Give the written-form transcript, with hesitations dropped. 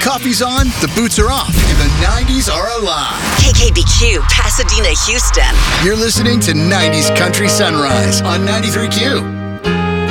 coffee's on, the boots are off, and the 90s are alive. KKBQ, Pasadena, Houston. You're listening to 90s Country Sunrise on 93Q.